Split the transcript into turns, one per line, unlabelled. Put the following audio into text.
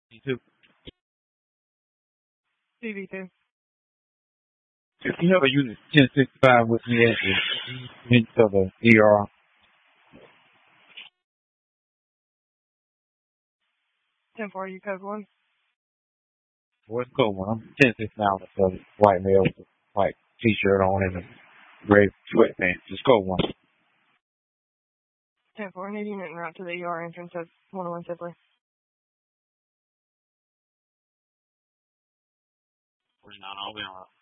You too.
CV2.
If you have a unit 1065 with me at the end of the ER,
1040 code 1.
what's code one? I'm 1069 with a white male with a white t-shirt on and a gray sweatpants. Just code one.
10-4, need unit en route to the ER entrance of 101 Sibley.
49, I'll be on.